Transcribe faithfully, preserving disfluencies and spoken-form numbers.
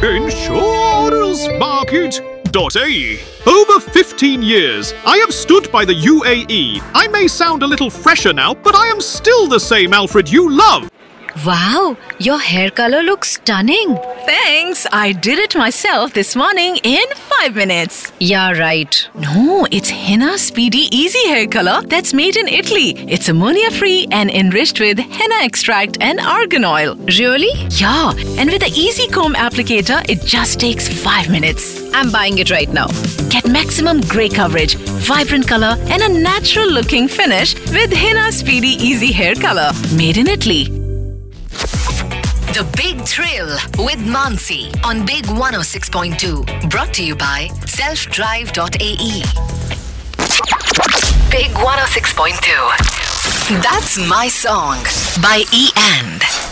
Insurance Market dot A E. Over fifteen years, I have stood by the U A E. I may sound a little fresher now, but I am still the same Alfred you love. Wow, your hair color looks stunning. Thanks. I did it myself this morning in five minutes. Yeah, right. No, it's Henna Speedy Easy Hair Color that's made in Italy. It's ammonia-free and enriched with henna extract and argan oil. Really? Yeah, and with the Easy Comb applicator, it just takes five minutes. I'm buying it right now. Get maximum grey coverage, vibrant color, and a natural-looking finish with Henna Speedy Easy Hair Color, made in Italy. The Big Thrill with Mansi on Big one oh six point two. Brought to you by self drive dot A E. Big one oh six point two. That's My Song by E and.